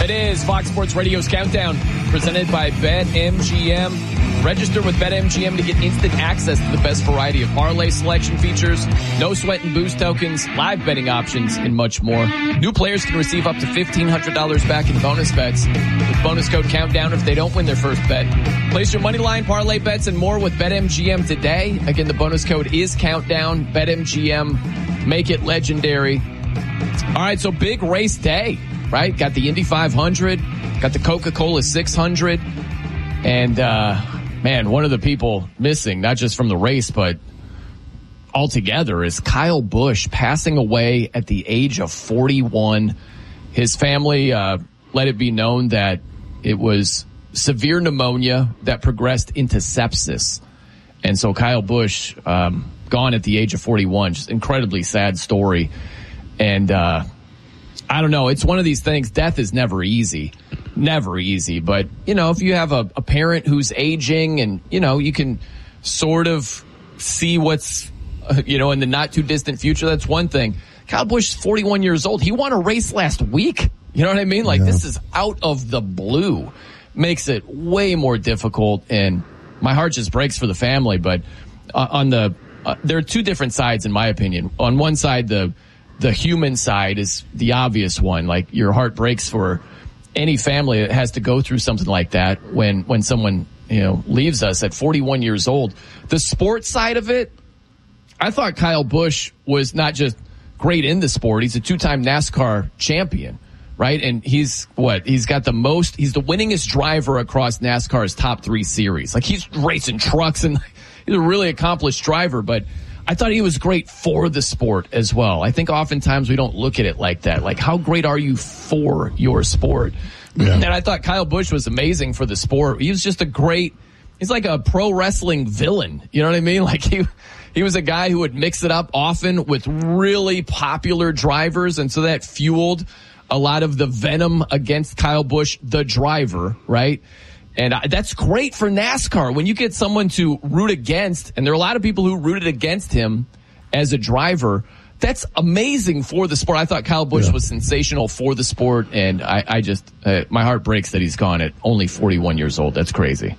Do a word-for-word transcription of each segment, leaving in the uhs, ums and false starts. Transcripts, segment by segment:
It is Fox Sports Radio's Countdown, presented by BetMGM. Register with BetMGM to get instant access to the best variety of parlay selection features, no sweat and boost tokens, live betting options, and much more. New players can receive up to fifteen hundred dollars back in bonus bets with bonus code Countdown if they don't win their first bet. Place your money line, parlay bets, and more with BetMGM today. Again, the bonus code is Countdown. BetMGM. Make it legendary. All right, so big race day, right? Got the Indy five hundred, got the Coca-Cola six hundred, and, uh, man, one of the people missing, not just from the race, but altogether, is Kyle Busch, passing away at the age of forty-one. His family uh, let it be known that it was severe pneumonia that progressed into sepsis. And so Kyle Busch, um, gone at the age of forty-one. Just incredibly sad story. And uh, I don't know. It's one of these things. Death is never easy. Never easy. But, you know, if you have a, a parent who's aging and, you know, you can sort of see what's, uh, you know, in the not too distant future, that's one thing. Kyle Busch is forty-one years old. He won a race last week. You know what I mean? Like, yeah. This is out of the blue. Makes it way more difficult. And my heart just breaks for the family. But uh, on the, uh, there are two different sides, in my opinion. On one side, the, the human side is the obvious one. Like, your heart breaks for any family that has to go through something like that when, when someone, you know, leaves us at forty-one years old. The sports side of it, I thought Kyle Busch was not just great in the sport. He's a two-time NASCAR champion, right? And he's what? He's got the most, he's the winningest driver across NASCAR's top three series. Like, he's racing trucks and he's a really accomplished driver, but I thought he was great for the sport as well. I think oftentimes we don't look at it like that. Like, how great are you for your sport? Yeah. And I thought Kyle Busch was amazing for the sport. He was just a great, he's like a pro wrestling villain. You know what I mean? Like, he, he was a guy who would mix it up often with really popular drivers. And so that fueled a lot of the venom against Kyle Busch, the driver, right? And that's great for NASCAR when you get someone to root against, and there are a lot of people who rooted against him as a driver. That's amazing for the sport. I thought Kyle Busch yeah. was sensational for the sport, and I, I just, uh, my heart breaks that he's gone at only forty-one years old. That's crazy.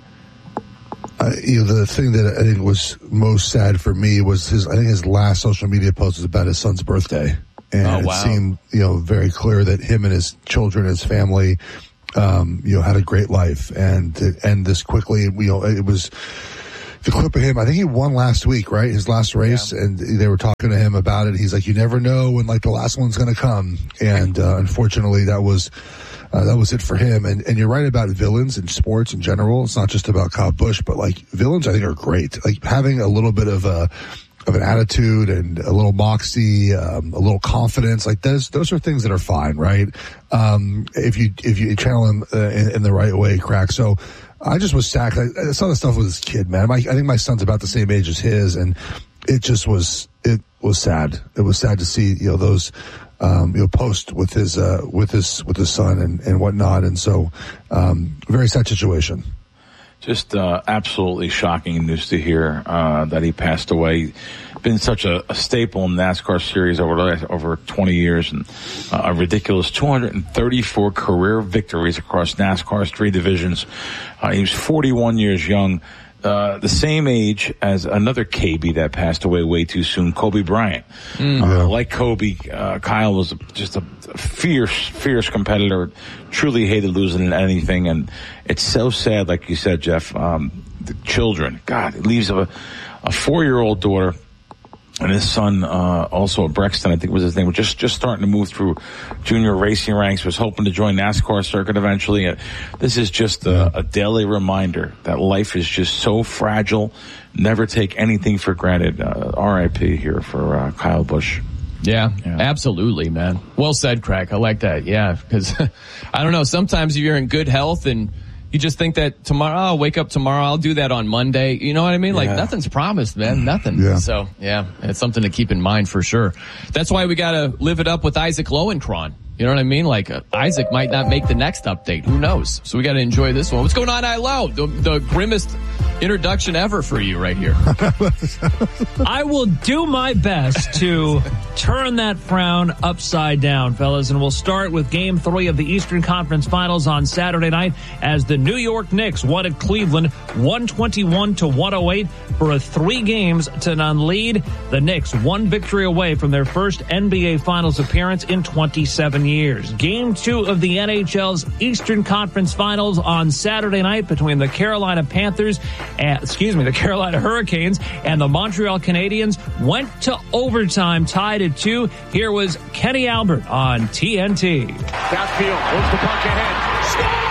Uh, you know, the thing that I think was most sad for me was his, I think his last social media post was about his son's birthday. And oh, wow. It seemed, you know, very clear that him and his children, his family, um, you know, had a great life. And to end this quickly, you know, it was the clip of him. I think he won last week, right? His last race. Yeah. And they were talking to him about it. He's like, you never know when like the last one's going to come. And, uh, unfortunately that was, uh, that was it for him. And, and you're right about villains in sports in general. It's not just about Kyle Busch, but like villains I think are great. Like having a little bit of a, of an attitude and a little moxie, um, a little confidence, like those, those are things that are fine, right? Um, if you, if you channel them uh, in, in the right way, Crack. So I just was sad. I, I saw the stuff with this kid, man. My, I think my son's about the same age as his, and it just was, it was sad. It was sad to see, you know, those, um, you know, post with his, uh, with his, with his son and, and whatnot. And so, um, very sad situation. Just uh, absolutely shocking news to hear uh, that he passed away. Been such a, a staple in NASCAR series over over twenty years, and uh, a ridiculous two hundred thirty-four career victories across NASCAR's three divisions. Uh, he was forty-one years young, uh, the same age as another K B that passed away way too soon, Kobe Bryant. Mm. Uh, like Kobe, uh, Kyle was just a fierce, fierce competitor. Truly hated losing in anything, and it's so sad, like you said, Jeff. Um, the children, God, it leaves a, a four-year-old daughter, and his son, uh, also Brexton, I think was his name, was just just starting to move through junior racing ranks. Was hoping to join NASCAR circuit eventually. Uh, this is just a, a daily reminder that life is just so fragile. Never take anything for granted. Uh, R I P here for uh, Kyle Busch. Yeah, yeah, absolutely, man. Well said, Crack. I like that. Yeah, because I don't know. Sometimes if you're in good health and you just think that tomorrow, I'll wake up tomorrow, I'll do that on Monday. You know what I mean? Like, yeah. Nothing's promised, man. Nothing. Yeah. So, yeah, it's something to keep in mind for sure. That's why we got to live it up with Isaac Lowenkron You know what I mean? Like uh, Isaac might not make the next update. Who knows? So we got to enjoy this one. What's going on, I L O? The, the grimmest introduction ever for you right here. I will do my best to turn that frown upside down, fellas, and we'll start with game three of the Eastern Conference Finals on Saturday night as the New York Knicks won at Cleveland one twenty-one to one oh eight for a three games to none lead. The Knicks one victory away from their first N B A Finals appearance in twenty-seven years. Game two of the N H L's Eastern Conference Finals on Saturday night between the Carolina Panthers and, excuse me, the Carolina Hurricanes and the Montreal Canadiens went to overtime, tied at two. Here was Kenny Albert on T N T. Downfield, moves the puck ahead. Score!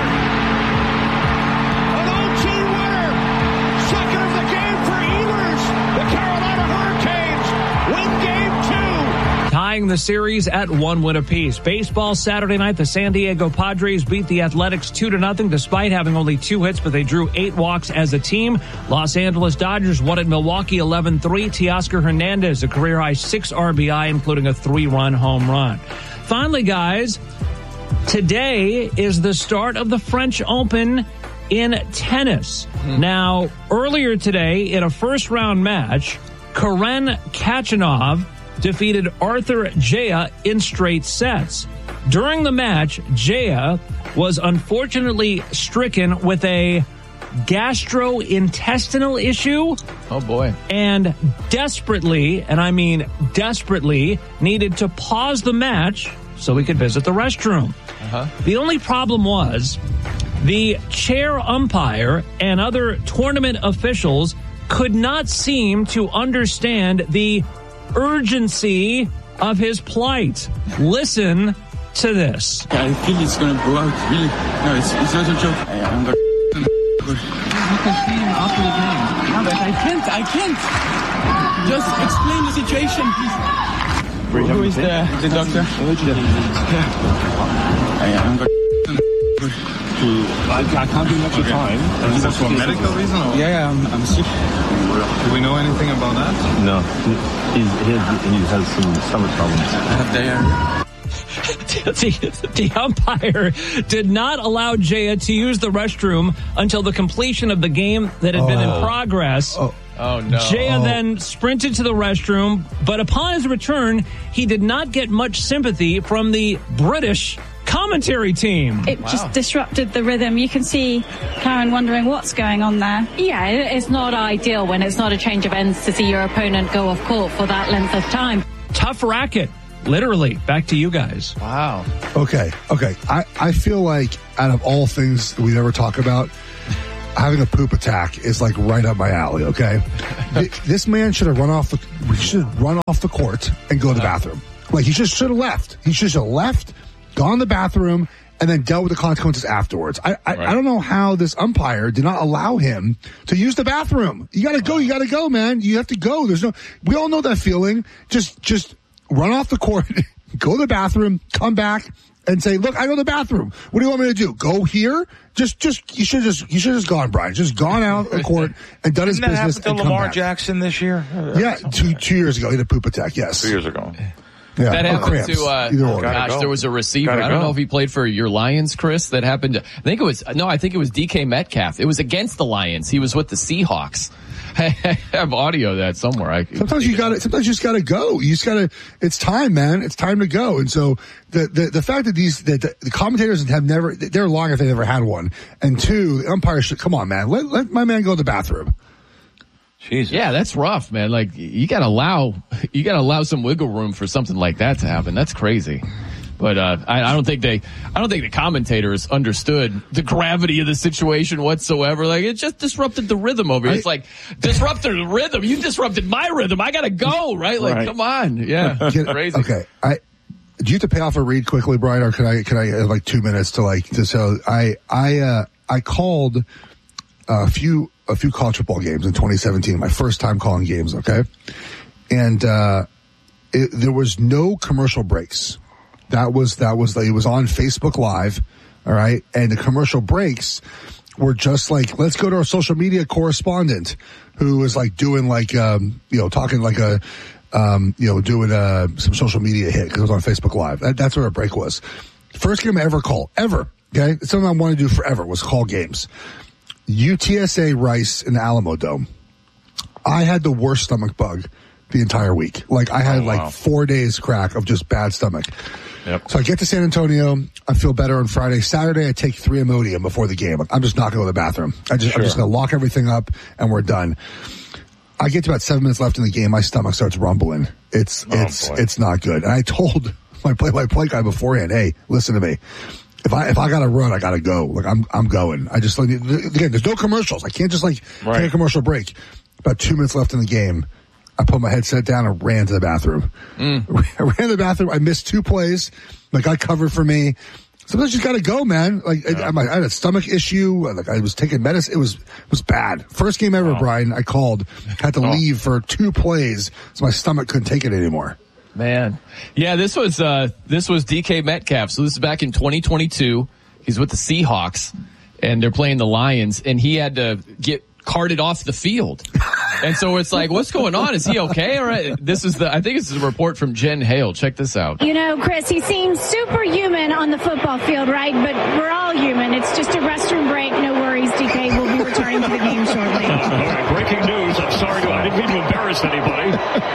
An O T winner! Second of the game for Ehlers. The Carolina Hurricanes win game two. Tying the series at one win apiece. Baseball Saturday night, the San Diego Padres beat the Athletics two to nothing despite having only two hits, but they drew eight walks as a team. Los Angeles Dodgers won at Milwaukee eleven three. Teoscar Hernandez, a career-high six R B I, including a three-run home run. Finally, guys, today is the start of the French Open in tennis. Mm. Now, earlier today, in a first-round match, Karen Khachanov defeated Arthur Jaya in straight sets. During the match, Jaya was unfortunately stricken with a gastrointestinal issue. Oh, boy. And desperately, and I mean desperately, needed to pause the match so he could visit the restroom. Uh-huh. The only problem was the chair umpire and other tournament officials could not seem to understand the urgency of his plight. Listen to this. I think it's going to blow out, really. No, it's, it's not a joke. I, I'm going to... You can see him after the game. No, but I can't, I can't. Just explain the situation, please. Who is the, the doctor? I, I'm going to... I, I can't do much okay. time. Is that for a medical reason? Or? Yeah, yeah, I'm, I'm sick. Do we know anything about that? No. He's, he, has, he has some stomach problems. I have diarrhea. the, the umpire did not allow Jaya to use the restroom until the completion of the game that had oh. been in progress. Oh. Oh, no. Jaya oh. then sprinted to the restroom, but upon his return, he did not get much sympathy from the British commentary team. It wow. just disrupted the rhythm. You can see Karen wondering what's going on there. Yeah, it's not ideal when it's not a change of ends to see your opponent go off court for that length of time. Tough racket. Literally. Back to you guys. Wow. Okay. Okay. I, I feel like out of all things that we never talk about, having a poop attack is like right up my alley. Okay. This man should have run off the, he should have run off the court and go to the bathroom. Like he just should have left. He should have left, gone to the bathroom, and then dealt with the consequences afterwards. I I, right. I don't know how this umpire did not allow him to use the bathroom. You got to go. You got to go, man. You have to go. There's no. We all know that feeling. Just just run off the court, go to the bathroom, come back, and say, "Look, I go to the bathroom. What do you want me to do? Go here?" Just just you should just you should have just gone, Brian. Just gone out the court and done his Didn't that business. Happen to and Lamar come back. Jackson this year? Yeah, two two years ago he had a poop attack. Yes, two years ago. Yeah, that happened to, uh, oh, gosh, go. there was a receiver. Gotta I don't go. know if he played for your Lions, Chris, that happened to, I think it was, no, I think it was D K Metcalf. It was against the Lions. He was with the Seahawks. I have audio of that somewhere. I, sometimes you gotta, sometimes you just gotta go. You just gotta, it's time, man. It's time to go. And so the, the, the fact that these, that the, the commentators have never, they're long if they never had one. And two, the umpires should, come on, man, let, let my man go to the bathroom. Jesus. Yeah, that's rough, man. Like, you gotta allow, you gotta allow some wiggle room for something like that to happen. That's crazy. But, uh, I, I don't think they, I don't think the commentators understood the gravity of the situation whatsoever. Like, it just disrupted the rhythm over here. It's like, disrupted the rhythm. You disrupted my rhythm. I gotta go, right? Like, right. Come on. Yeah. Can, crazy. Okay. I, do you have to pay off a read quickly, Brian, or can I, can I have like two minutes to like, to, so I, I, uh, I called a few, a few college football games in twenty seventeen, my first time calling games, okay? And, uh, it, there was no commercial breaks. That was, that was, it was on Facebook Live, all right? And the commercial breaks were just like, let's go to our social media correspondent who was like doing like, um, you know, talking like a, um, you know, doing uh, some social media hit because I was on Facebook Live. That, that's where our break was. First game I ever called, ever. Okay, it's something I wanted to do forever was call games. U T S A Rice in the Alamo Dome. I had the worst stomach bug the entire week. Like I had oh, wow. like four days crack of just bad stomach. Yep. So I get to San Antonio. I feel better on Friday. Saturday, I take three Imodium before the game. I'm just not going to the bathroom. I just, sure. I'm just going to lock everything up and we're done. I get to about seven minutes left in the game. My stomach starts rumbling. It's, oh, it's, boy. it's not good. And I told my play-by-play guy beforehand, hey, listen to me. If I, if I gotta run, I gotta go. Like I'm, I'm going. I just, like, again, there's no commercials. I can't just like right. take a commercial break. About two minutes left in the game. I put my headset down and ran to the bathroom. Mm. I ran to the bathroom. I missed two plays. Like, I covered for me. Sometimes you gotta go, man. Like, yeah. I, I had a stomach issue. Like, I was taking medicine. It was, it was bad. First game ever, wow. Brian, I called. Had to oh. leave for two plays, so my stomach couldn't take it anymore. Man. Yeah, this was, uh, this was D K Metcalf. So this is back in twenty twenty-two. He's with the Seahawks, and they're playing the Lions, and he had to get carted off the field. And so it's like, what's going on? Is he okay? All right. This is the, I think this is a report from Jen Hale. Check this out. You know, Chris, he seems superhuman on the football field, right? But we're all human. It's just a restroom break. No worries. D K will be returning to the game shortly. All right, breaking news. I'm sorry. To, I didn't mean to embarrass anybody.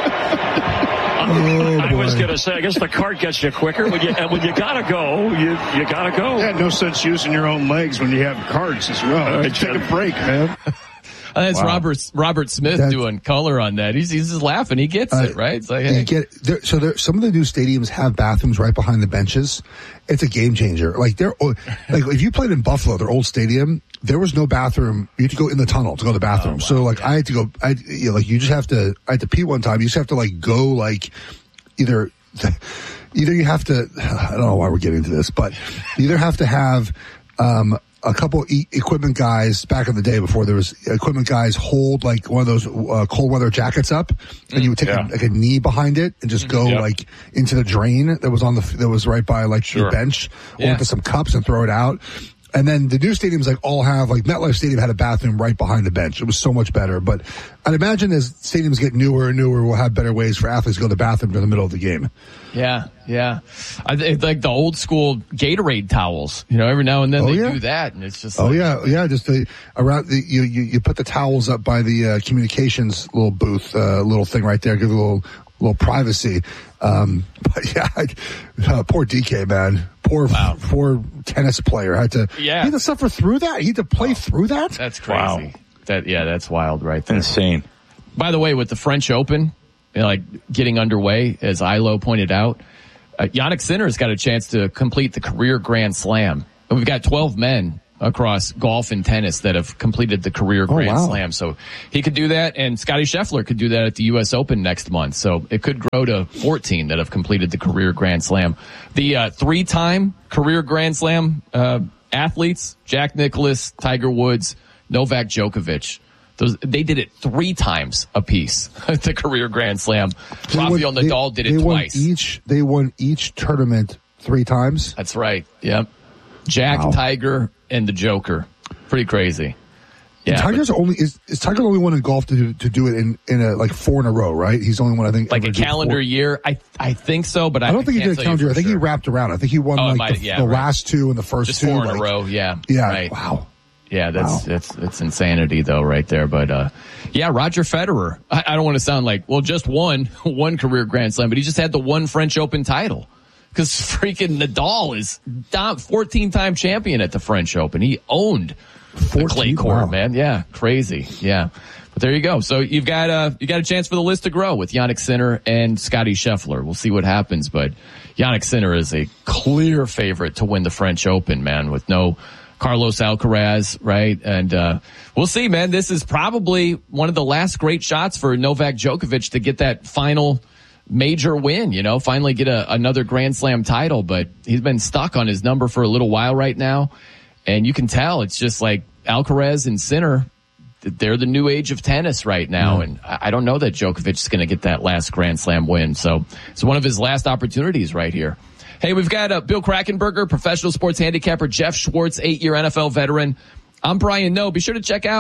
Oh, I was going to say, I guess the cart gets you quicker. When you, and when you got to go, you you got to go. Yeah, no sense using your own legs when you have carts as well. Right, take a break, man. That's wow. Robert Robert Smith That's, doing color on that. He's he's just laughing. He gets uh, it, right? It's like, hey. Get, there, so there, some of the new stadiums have bathrooms right behind the benches. It's a game changer. Like they're like if you played in Buffalo, their old stadium, there was no bathroom. You had to go in the tunnel to go to the bathroom. Oh, wow. So like yeah. I had to go. I you know, like you just have to. I had to pee one time. You just have to like go like either. Either you have to. I don't know why we're getting into this, but you either have to have. um A couple e- equipment guys back in the day before there was equipment guys hold like one of those uh, cold weather jackets up, and you would take yeah. a, like a knee behind it and just go yep. like into the drain that was on the that was right by like sure. the bench, or yeah. into some cups and throw it out. And then the new stadiums like all have like MetLife Stadium had a bathroom right behind the bench. It was so much better. But I'd imagine as stadiums get newer and newer, we'll have better ways for athletes to go to the bathroom in the middle of the game. Yeah, yeah. I th- like the old school Gatorade towels. You know, every now and then oh, they yeah. do that, and it's just. Oh like, yeah, yeah. Just the around the you you, you put the towels up by the uh, communications little booth, uh, little thing right there. Give a little little privacy. Um, but yeah, I, uh, poor D K, man. Poor, wow. poor tennis player had to. Yeah. He had to suffer through that. He had to play wow. through that. That's crazy. Wow. That yeah, that's wild, right there. Insane. By the way, with the French Open, you know, like getting underway, as Ilo pointed out, uh, Jannik Sinner's got a chance to complete the career Grand Slam. And we've got twelve men across golf and tennis that have completed the career Grand oh, wow. Slam. So he could do that, and Scotty Scheffler could do that at the U S Open next month. So it could grow to fourteen that have completed the career Grand Slam. The uh, three-time career Grand Slam uh, athletes, Jack Nicklaus, Tiger Woods, Novak Djokovic, those they did it three times apiece. The career Grand Slam. They Rafael won, Nadal they, did it they twice. Won each, they won each tournament three times? That's right. Yep. Jack, wow. Tiger, and the Joker. Pretty crazy. Yeah, Tiger's but, only is, is Tiger the only one in golf to do, to do it in in a like four in a row, right? He's the only one I think like a calendar year. I I think so, but I, I don't think I he did a calendar year. I think sure. he wrapped around. I think he won oh, like might, the, yeah, the right. last two and the first Just two, four in like, a row. Yeah, yeah. Right. Wow. Yeah, that's wow. that's that's insanity though, right there. But uh yeah, Roger Federer. I, I don't want to sound like well, just one one career Grand Slam, but he just had the one French Open title. Because freaking Nadal is fourteen-time champion at the French Open. He owned the clay court, wow. man. Yeah, crazy. Yeah, but there you go. So you've got a you got a chance for the list to grow with Jannik Sinner and Scotty Scheffler. We'll see what happens, but Jannik Sinner is a clear favorite to win the French Open, man. With no Carlos Alcaraz, right? And uh we'll see, man. This is probably one of the last great shots for Novak Djokovic to get that final major win, you know, finally get a, another Grand Slam title, but he's been stuck on his number for a little while right now. And you can tell it's just like Alcaraz and Sinner, they're the new age of tennis right now. Mm. And I don't know that Djokovic is going to get that last Grand Slam win. So it's one of his last opportunities right here. Hey, we've got uh, Bill Krackomberger, professional sports handicapper, Jeff Schwartz, eight-year N F L veteran. I'm Brian Noe. Be sure to check out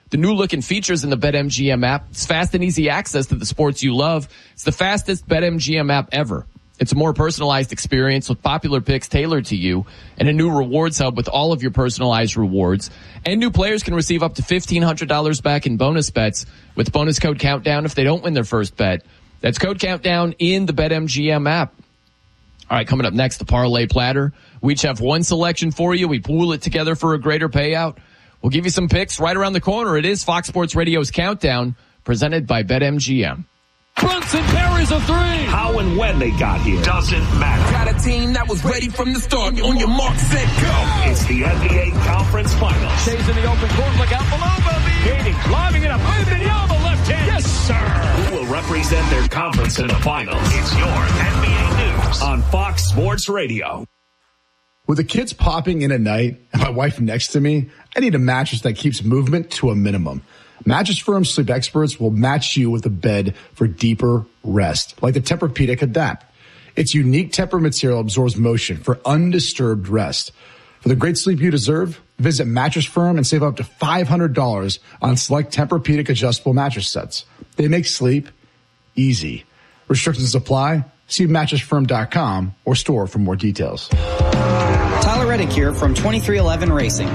the new look and features in the BetMGM app. It's fast and easy access to the sports you love. It's the fastest BetMGM app ever. It's a more personalized experience with popular picks tailored to you and a new rewards hub with all of your personalized rewards. And new players can receive up to fifteen hundred dollars back in bonus bets with bonus code Countdown if they don't win their first bet. That's code Countdown in the BetMGM app. All right, coming up next, the Parlay Platter. We each have one selection for you. We pool it together for a greater payout. We'll give you some picks right around the corner. It is Fox Sports Radio's Countdown, presented by BetMGM. Brunson parries a three. How and when they got here doesn't matter. Got a team that was ready from the start. On your mark, set, go. It's the N B A Conference Finals. Stays in the open court. Look out below, Bobby. Katie lobbing it up. Wembanyama left hand. Yes, sir. Who will represent their conference in the finals? It's your N B A News on Fox Sports Radio. With the kids popping in at night and my wife next to me, I need a mattress that keeps movement to a minimum. Mattress Firm sleep experts will match you with a bed for deeper rest, like the Tempur-Pedic Adapt. Its unique Tempur material absorbs motion for undisturbed rest. For the great sleep you deserve, visit Mattress Firm and save up to five hundred dollars on select Tempur-Pedic adjustable mattress sets. They make sleep easy. Restrictions apply. See mattress firm dot com or store for more details. Tyler Reddick here from twenty-three eleven Racing.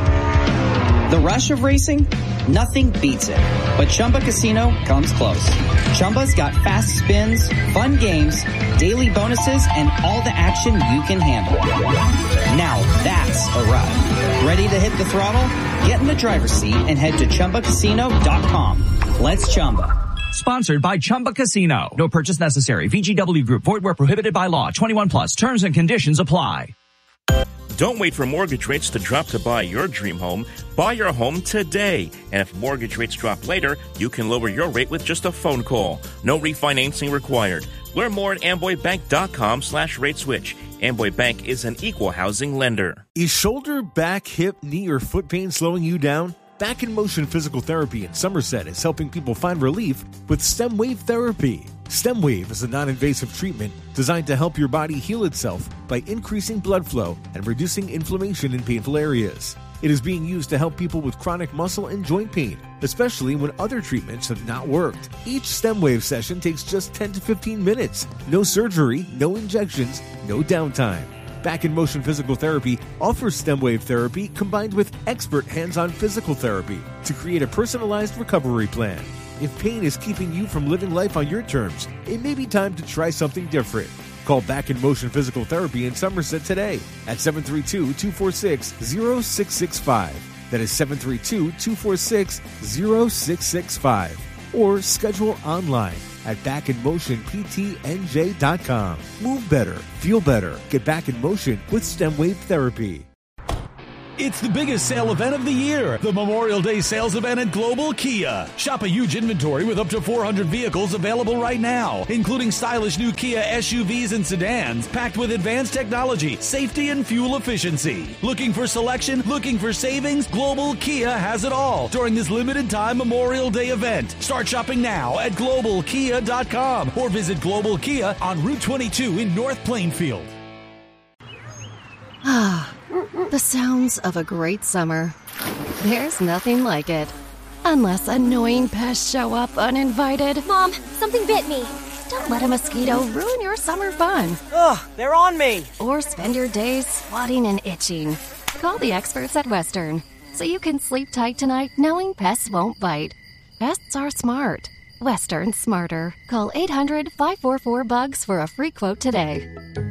The rush of racing? Nothing beats it. But Chumba Casino comes close. Chumba's got fast spins, fun games, daily bonuses, and all the action you can handle. Now that's a ride. Ready to hit the throttle? Get in the driver's seat and head to Chumba Casino dot com. Let's Chumba. Sponsored by Chumba Casino. No purchase necessary. V G W Group. Void where prohibited by law. twenty-one plus. Terms and conditions apply. Don't wait for mortgage rates to drop to buy your dream home. Buy your home today. And if mortgage rates drop later, you can lower your rate with just a phone call. No refinancing required. Learn more at amboy bank dot com slash rate switch. Amboy Bank is an equal housing lender. Is shoulder, back, hip, knee, or foot pain slowing you down? Back in Motion Physical Therapy in Somerset is helping people find relief with STEM Wave Therapy. STEM Wave is a non-invasive treatment designed to help your body heal itself by increasing blood flow and reducing inflammation in painful areas. It is being used to help people with chronic muscle and joint pain, especially when other treatments have not worked. Each STEM Wave session takes just ten to fifteen minutes. No surgery, no injections, no downtime. Back in Motion Physical Therapy offers STEM Wave therapy combined with expert hands-on physical therapy to create a personalized recovery plan. If pain is keeping you from living life on your terms, it may be time to try something different. Call Back in Motion Physical Therapy in Somerset today at seven three two, two four six, zero six six five. That is seven three two, two four six, zero six six five. Or schedule online at back in motion p t n j dot com. Move better, feel better, get back in motion with STEM Wave Therapy. It's the biggest sale event of the year, the Memorial Day sales event at Global Kia. Shop a huge inventory with up to four hundred vehicles available right now, including stylish new Kia S U Vs and sedans packed with advanced technology, safety, and fuel efficiency. Looking for selection? Looking for savings? Global Kia has it all during this limited time Memorial Day event. Start shopping now at global kia dot com or visit Global Kia on Route twenty-two in North Plainfield. Ah. The sounds of a great summer. There's nothing like it. Unless annoying pests show up uninvited. Mom, something bit me. Don't let a mosquito ruin your summer fun. Ugh, they're on me. Or spend your days swatting and itching. Call the experts at Western so you can sleep tight tonight knowing pests won't bite. Pests are smart. Western smarter. Call eight hundred, five four four, B U G S for a free quote today.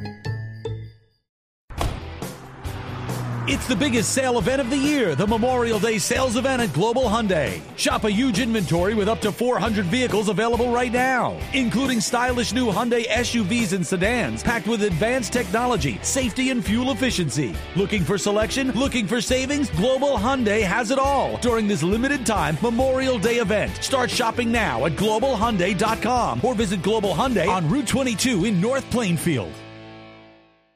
It's the biggest sale event of the year, the Memorial Day sales event at Global Hyundai. Shop a huge inventory with up to four hundred vehicles available right now, including stylish new Hyundai S U Vs and sedans packed with advanced technology, safety, and fuel efficiency. Looking for selection? Looking for savings? Global Hyundai has it all during this limited time Memorial Day event. Start shopping now at global hyundai dot com or visit Global Hyundai on Route twenty-two in North Plainfield.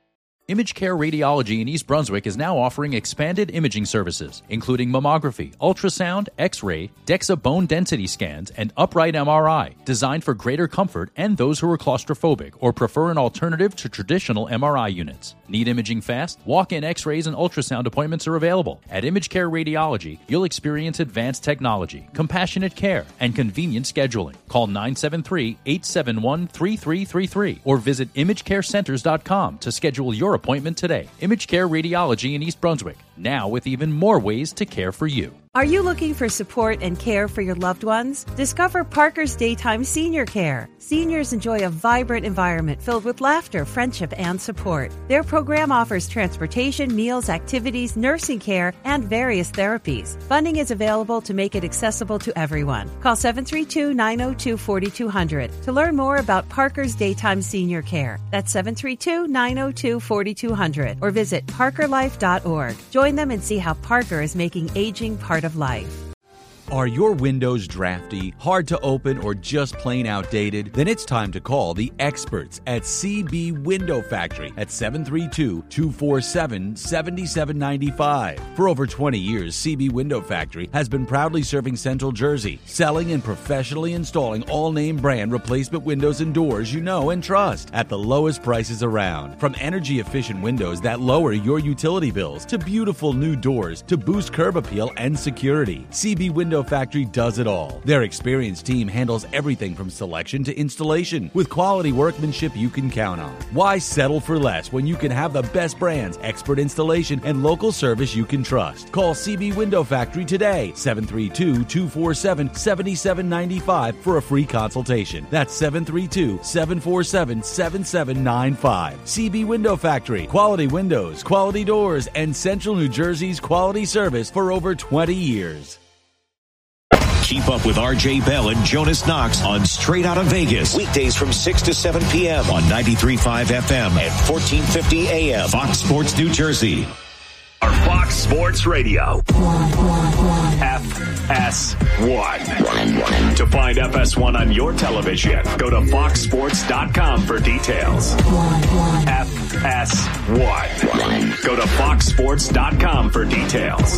Image Care Radiology in East Brunswick is now offering expanded imaging services, including mammography, ultrasound, X-ray, DEXA bone density scans, and upright M R I, designed for greater comfort and those who are claustrophobic or prefer an alternative to traditional M R I units. Need imaging fast? Walk-in X-rays and ultrasound appointments are available. At Image Care Radiology, you'll experience advanced technology, compassionate care, and convenient scheduling. Call nine seven three, eight seven one, three three three three or visit image care centers dot com to schedule your appointment today. Image Care Radiology in East Brunswick, now with even more ways to care for you. Are you looking for support and care for your loved ones? Discover Parker's Daytime Senior Care. Seniors enjoy a vibrant environment filled with laughter, friendship, and support. Their program offers transportation, meals, activities, nursing care, and various therapies. Funding is available to make it accessible to everyone. Call seven three two, nine zero two, four two zero zero to learn more about Parker's Daytime Senior Care. That's seven three two, nine zero two, four two zero zero or visit parker life dot org. Join them and see how Parker is making aging part of life. Are your windows drafty, hard to open, or just plain outdated? Then it's time to call the experts at C B Window Factory at seven three two, two four seven, seven seven nine five. For over twenty years, C B Window Factory has been proudly serving Central Jersey, selling and professionally installing all-name brand replacement windows and doors you know and trust at the lowest prices around. From energy-efficient windows that lower your utility bills to beautiful new doors to boost curb appeal and security, C B Window Factory does it all. Their experienced team handles everything from selection to installation with quality workmanship you can count on. Why settle for less when you can have the best brands, expert installation, and local service you can trust? Call C B Window Factory today, seven three two, two four seven, seven seven nine five for a free consultation. That's seven three two, seven four seven, seven seven nine five. C B Window Factory, quality windows, quality doors, and Central New Jersey's quality service for over twenty years. Keep up with R J Bell and Jonas Knox on Straight Outta Vegas. Weekdays from six to seven p.m. on ninety-three point five F M and fourteen fifty A M. Fox Sports New Jersey. Our Fox Sports Radio. F S one. To find F S one on your television, go to fox sports dot com for details. F S one. Go to fox sports dot com for details.